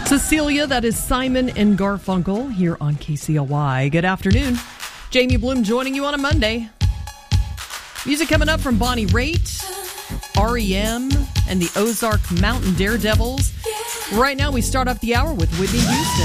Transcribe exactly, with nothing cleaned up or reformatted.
Cecilia, that is Simon and Garfunkel here on K C L Y. Good afternoon. Jamie Bloom joining you on a Monday. Music coming up from Bonnie Raitt, R E M, and the Ozark Mountain Daredevils. Right now, we start off the hour with Whitney Houston.